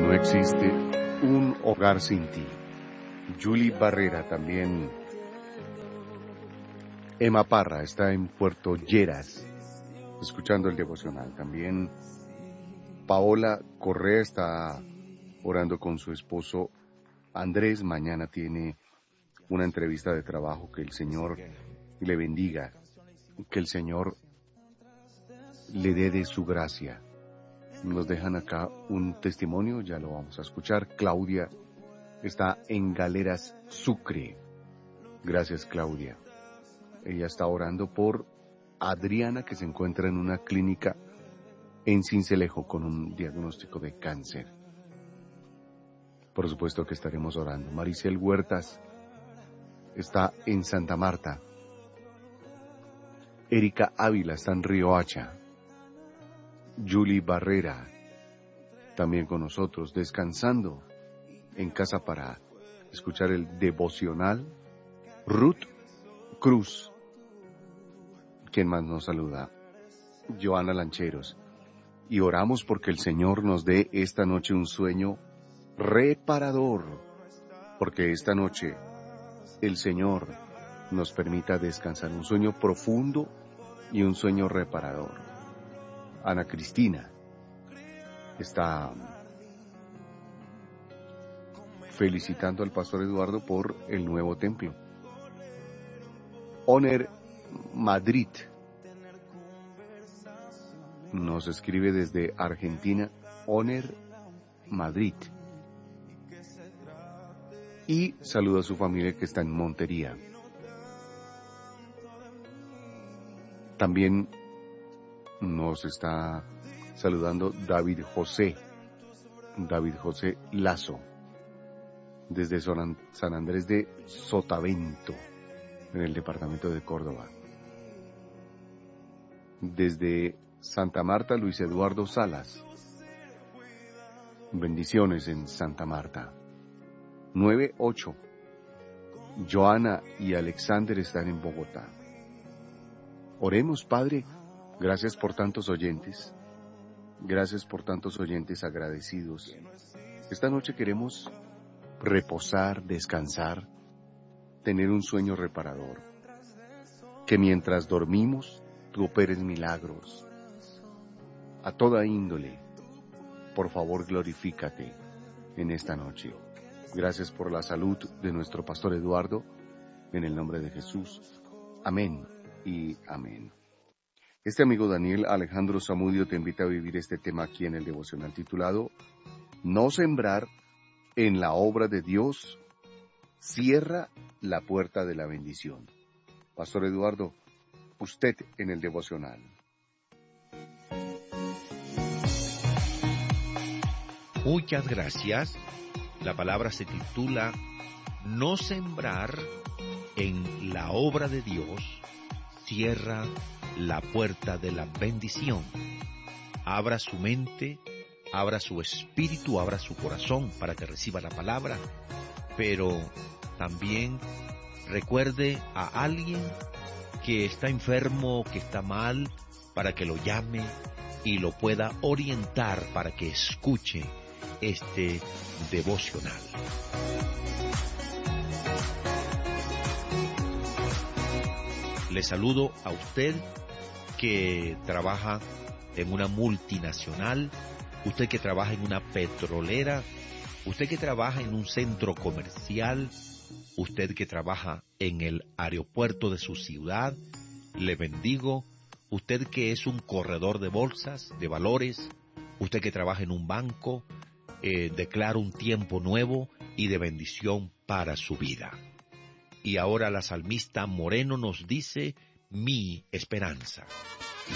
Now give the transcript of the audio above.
No existe un hogar sin ti. Julie Barrera también. Emma Parra está en Puerto Lleras, escuchando el devocional. También Paola Correa está orando con su esposo Andrés. Mañana tiene una entrevista de trabajo. Que el Señor le bendiga, que el Señor le dé de su gracia. Nos dejan acá un testimonio, ya lo vamos a escuchar. Claudia está en Galeras, Sucre. Gracias, Claudia. Ella está orando por Adriana, que se encuentra en una clínica en Sincelejo con un diagnóstico de cáncer. Por supuesto que estaremos orando. Maricel Huertas está en Santa Marta. Erika Ávila está en Riohacha. Julie Barrera también con nosotros, descansando en casa para escuchar el devocional. Ruth Cruz, quien más nos saluda, Joana Lancheros, y oramos porque el Señor nos dé esta noche un sueño reparador, porque esta noche el Señor nos permita descansar, un sueño profundo y un sueño reparador. Ana Cristina está felicitando al pastor Eduardo por el nuevo templo. Oner Madrid nos escribe desde Argentina. Oner Madrid. Y saluda a su familia que está en Montería. También nos está saludando David José Lazo, desde San Andrés de Sotavento, en el departamento de Córdoba. Desde Santa Marta, Luis Eduardo Salas. Bendiciones en Santa Marta. 9-8. Joana y Alexander están en Bogotá. Oremos, Padre. Gracias por tantos oyentes. Gracias por tantos oyentes agradecidos. Esta noche queremos reposar, descansar, tener un sueño reparador. Que mientras dormimos, tú operes milagros a toda índole. Por favor, glorifícate en esta noche. Gracias por la salud de nuestro pastor Eduardo, en el nombre de Jesús. Amén y amén. Este amigo Daniel Alejandro Zamudio te invita a vivir este tema aquí en el devocional titulado No sembrar en la obra de Dios cierra la puerta de la bendición. Pastor Eduardo, usted en el devocional. Muchas gracias. La palabra se titula No sembrar en la obra de Dios cierra la puerta de la bendición. Abra su mente, abra su espíritu, abra su corazón para que reciba la palabra, pero también recuerde a alguien que está enfermo, que está mal, para que lo llame y lo pueda orientar para que escuche este devocional. Le saludo a usted que trabaja en una multinacional, usted que trabaja en una petrolera, usted que trabaja en un centro comercial, usted que trabaja en el aeropuerto de su ciudad, le bendigo. Usted que es un corredor de bolsas, de valores, usted que trabaja en un banco, declaro un tiempo nuevo y de bendición para su vida. Y ahora la salmista Moreno nos dice, mi esperanza.